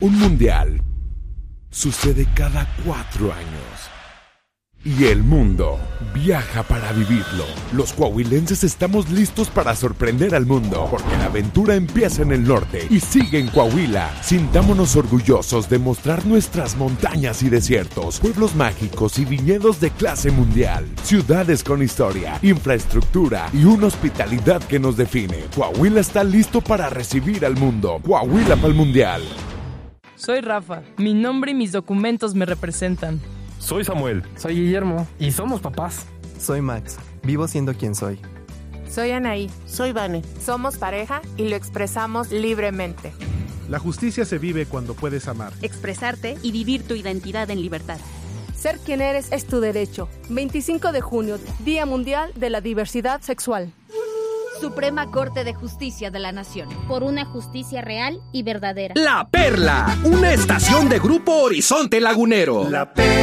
Un mundial sucede cada 4 años. Y el mundo viaja para vivirlo. Los coahuilenses estamos listos para sorprender al mundo, porque la aventura empieza en el norte y sigue en Coahuila. Sintámonos orgullosos de mostrar nuestras montañas y desiertos, pueblos mágicos y viñedos de clase mundial, ciudades con historia, infraestructura y una hospitalidad que nos define. Coahuila está listo para recibir al mundo. Coahuila para el mundial. Soy Rafa. Mi nombre y mis documentos me representan. Soy Samuel. Soy Guillermo. Y somos papás. Soy Max. Vivo siendo quien soy. Soy Anaí. Soy Vane. Somos pareja y lo expresamos libremente. La justicia se vive cuando puedes amar, expresarte y vivir tu identidad en libertad. Ser quien eres es tu derecho. 25 de junio, Día Mundial de la Diversidad Sexual. Suprema Corte de Justicia de la Nación. Por una justicia real y verdadera. La Perla, una estación de Grupo Horizonte Lagunero. La Perla.